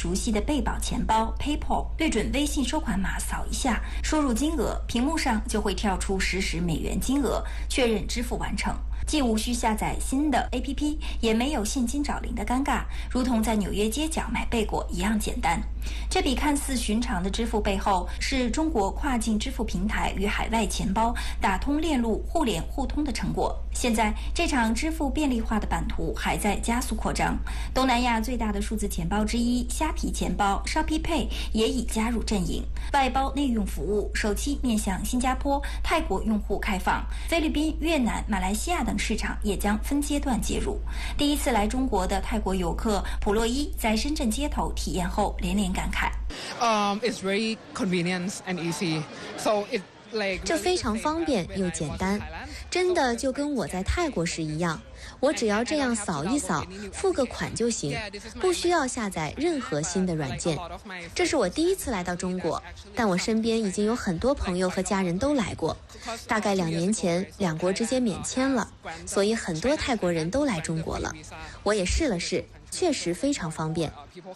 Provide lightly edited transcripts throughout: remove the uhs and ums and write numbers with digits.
熟悉的贝宝钱包 PayPal， 对准微信收款码扫一下，输入金额，屏幕上就会跳出实时美元金额，确认支付完成。既无需下载新的 APP， 也没有现金找零的尴尬，如同在纽约街角买贝果一样简单。这笔看似寻常的支付背后，是中国跨境支付平台与海外钱包打通链路、互联互通的成果。现在，这场支付便利化的版图还在加速扩张。东南亚最大的数字钱包之一虾皮钱包 Shopee Pay 也已加入阵营，外包内用服务首期面向新加坡、泰国用户开放，菲律宾、越南、马来西亚等市场也将分阶段介入。第一次来中国的泰国游客普洛伊在深圳街头体验后连连感慨 ：“It's very convenient and easy, so it like 这非常方便又简单，真的就跟我在泰国时一样。我只要这样扫一扫，付个款就行，不需要下载任何新的软件。这是我第一次来到中国，但我身边已经有很多朋友和家人都来过。大概2年前，两国之间免签了，所以很多泰国人都来中国了。我也试了试，确实非常方便。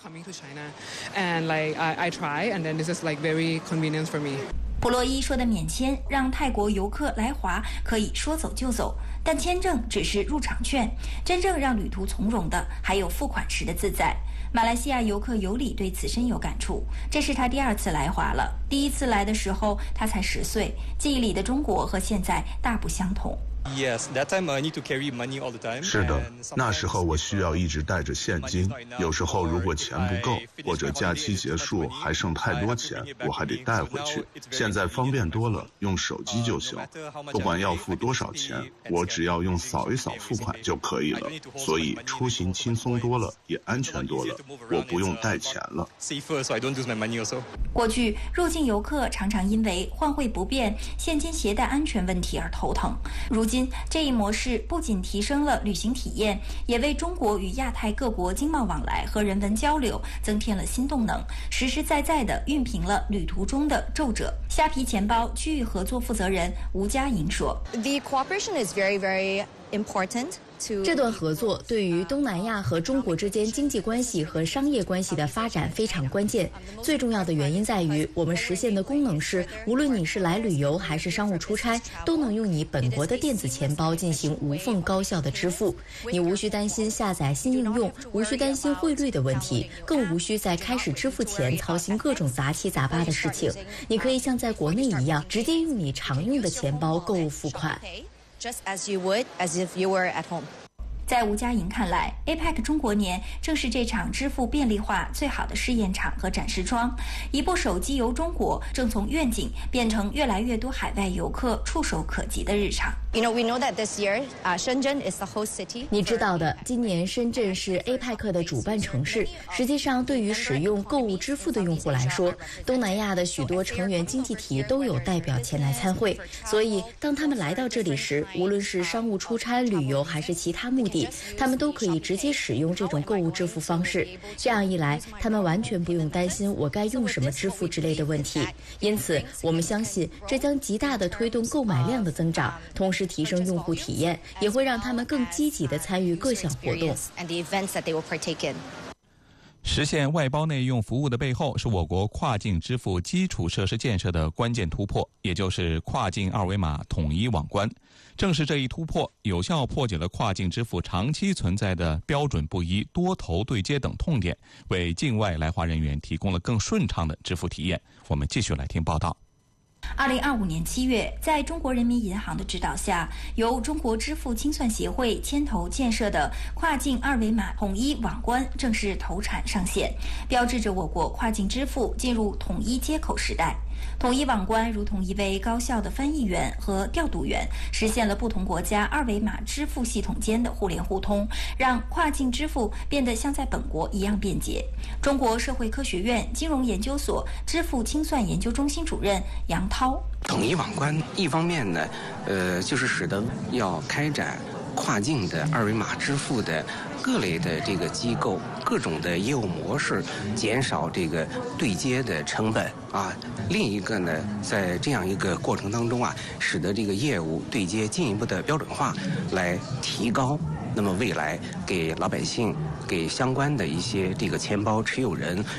普洛伊说的免签让泰国游客来华可以说走就走，但签证只是入场券，真正让旅途从容的还有付款时的自在。马来西亚游客尤里对此深有感触，这是他第2次来华了。第1次来的时候他才10岁，记忆里的中国和现在大不相同。 是的，那时候我需要一直带着现金，有时候如果钱不够，或者假期结束还剩太多钱，我还得带回去。现在方便多了，用手机就行，不管要付多少钱，我只要用扫一扫付款就可以了，所以出行轻松多了，也安全多了，我不用带钱了。 过去入境游客常常因为换汇不便、现金携带安全问题而头疼，如今这一模式不仅提升了旅行体验，也为中国与亚太各国经贸往来和人文交流增添了新动能，实实在在地熨平了旅途中的皱褶。虾皮钱包区域合作负责人吴佳莹说 ：“The cooperation is very, very important。” 这段合作对于东南亚和中国之间经济关系和商业关系的发展非常关键。最重要的原因在于，我们实现的功能是，无论你是来旅游还是商务出差，都能用你本国的电子钱包进行无缝高效的支付。你无需担心下载新应用，无需担心汇率的问题，更无需在开始支付前操心各种杂七杂八的事情。你可以像在国内一样，直接用你常用的钱包购物付款。 Just as you would as if you were at home。 在吴佳莹看来 ，APEC 中国年正是这场支付便利化最好的试验场和展示窗。一部手机游中国正从愿景变成越来越多海外游客触手可及的日常。 We know that this year, Shenzhen is the host city. 你知道的，今年深圳是 APEC 的主办城市。实际上，对于使用购物支付的用户来说，东南亚的许多成员经济体都有代表前来参会。所以，当他们来到这里时，无论是商务出差、旅游还是其他目的，他们都可以直接使用这种购物支付方式。这样一来，他们完全不用担心我该用什么支付之类的问题。因此，我们相信这将极大地推动购买量的增长，同时提升用户体验，也会让他们更积极地参与各项活动。 实现外包内用服务的背后，是我国跨境支付基础设施建设的关键突破，也就是跨境二维码统一网关。正是这一突破，有效破解了跨境支付长期存在的标准不一、多头对接等痛点，为境外来华人员提供了更顺畅的支付体验。我们继续来听报道。 2025年7月，在中国人民银行的指导下，由中国支付清算协会牵头建设的跨境二维码统一网关正式投产上线，标志着我国跨境支付进入统一接口时代。统一网关如同一位高效的翻译员和调度员，实现了不同国家二维码支付系统间的互联互通，让跨境支付变得像在本国一样便捷。中国社会科学院金融研究所支付清算研究中心主任杨涛： 统一网关一方面呢，就是使得要开展跨境的二维码支付的各类的这个机构各种的业务模式，减少这个对接的成本啊。另一个呢，在这样一个过程当中啊，使得这个业务对接进一步的标准化，来提高那么未来给老百姓、给相关的一些这个钱包持有人